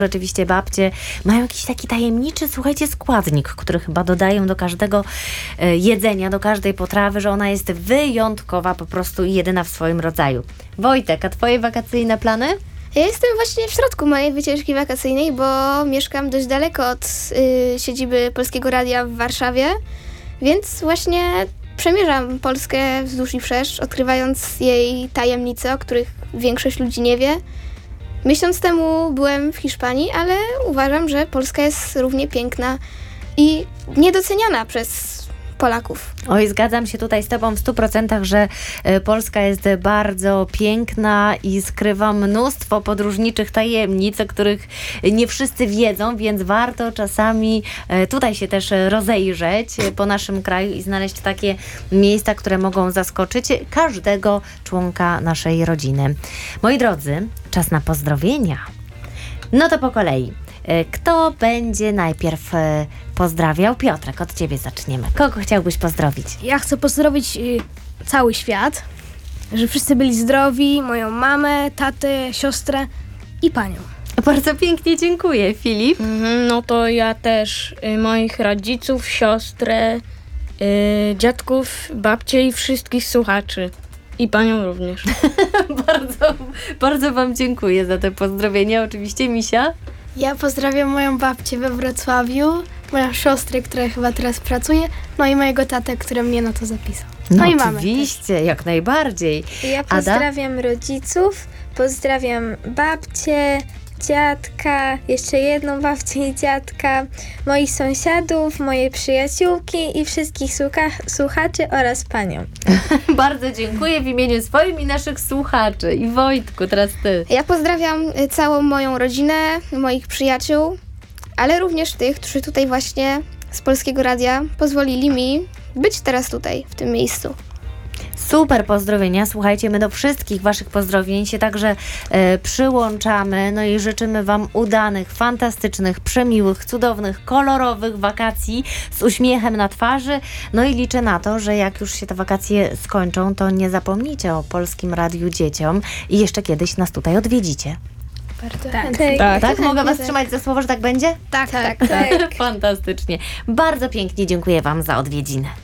Rzeczywiście babcie mają jakiś taki tajemniczy, słuchajcie, składnik, który chyba dodają do każdego jedzenia, do każdej potrawy, że ona jest wyjątkowa po prostu i jedyna w swoim rodzaju. Wojtek, a twoje wakacyjne plany? Ja jestem właśnie w środku mojej wycieczki wakacyjnej, bo mieszkam dość daleko od siedziby Polskiego Radia w Warszawie, więc właśnie przemierzam Polskę wzdłuż i wszerz, odkrywając jej tajemnice, o których większość ludzi nie wie. Miesiąc temu byłem w Hiszpanii, ale uważam, że Polska jest równie piękna i niedoceniana przez Polaków. Oj, zgadzam się tutaj z tobą w 100%, że Polska jest bardzo piękna i skrywa mnóstwo podróżniczych tajemnic, o których nie wszyscy wiedzą, więc warto czasami tutaj się też rozejrzeć po naszym kraju i znaleźć takie miejsca, które mogą zaskoczyć każdego członka naszej rodziny. Moi drodzy, czas na pozdrowienia. No to po kolei. Kto będzie najpierw pozdrawiał? Piotrek, od ciebie zaczniemy. Kogo chciałbyś pozdrowić? Ja chcę pozdrowić cały świat, że wszyscy byli zdrowi, moją mamę, tatę, siostrę i panią. Bardzo pięknie dziękuję. Filip? No to ja też moich rodziców, siostrę, dziadków, babcię i wszystkich słuchaczy. I panią również. Bardzo wam dziękuję za te pozdrowienia. Oczywiście Misia? Ja pozdrawiam moją babcię we Wrocławiu, moją siostrę, która chyba teraz pracuje, no i mojego tatę, który mnie na to zapisał. No i mamę oczywiście, jak najbardziej. Ja pozdrawiam rodziców, pozdrawiam babcię, dziadka, jeszcze jedną babcię i dziadka, moich sąsiadów, moje przyjaciółki i wszystkich słuchaczy oraz panią. Bardzo dziękuję w imieniu swoim i naszych słuchaczy. I Wojtku, teraz ty. Ja pozdrawiam całą moją rodzinę, moich przyjaciół, ale również tych, którzy tutaj właśnie z Polskiego Radia pozwolili mi być teraz tutaj, w tym miejscu. Super pozdrowienia. Słuchajcie, my do wszystkich waszych pozdrowień się także przyłączamy. No i życzymy wam udanych, fantastycznych, przemiłych, cudownych, kolorowych wakacji z uśmiechem na twarzy. No i liczę na to, że jak już się te wakacje skończą, to nie zapomnijcie o Polskim Radiu Dzieciom i jeszcze kiedyś nas tutaj odwiedzicie. Bardzo Tak? Mogę was trzymać za słowo, że tak będzie? Tak. Fantastycznie. Bardzo pięknie dziękuję wam za odwiedziny.